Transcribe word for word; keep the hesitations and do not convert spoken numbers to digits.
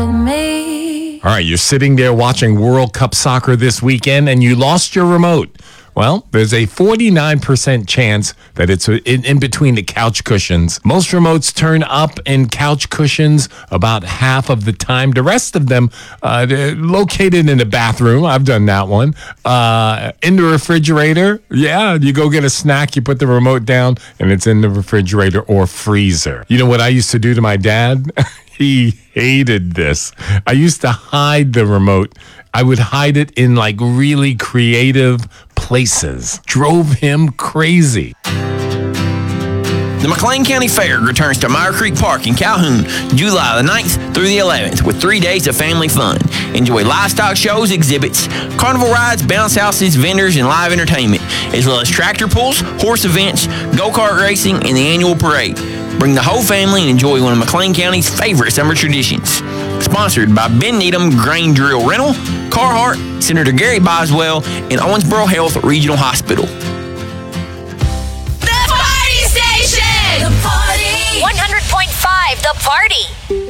All right, you're sitting there watching World Cup soccer this weekend and you lost your remote. Well, there's a forty-nine percent chance that it's in, in between the couch cushions. Most remotes turn up in couch cushions about half of the time. The rest of them uh, they're located in the bathroom. I've done that one. Uh, in the refrigerator. Yeah, you go get a snack, you put the remote down, and it's in the refrigerator or freezer. You know what I used to do to my dad? He hated this. I used to hide the remote. I would hide it in like really creative places. Drove him crazy. The McLean County Fair returns to Meyer Creek Park in Calhoun, July the ninth through the eleventh, with three days of family fun. Enjoy livestock shows, exhibits, carnival rides, bounce houses, vendors, and live entertainment, as well as tractor pulls, horse events, go-kart racing, and the annual parade. Bring the whole family and enjoy one of McLean County's favorite summer traditions. Sponsored by Ben Needham Grain Drill Rental, Carhartt, Senator Gary Boswell, and Owensboro Health Regional Hospital. The Party Station! The Party! one hundred point five The Party.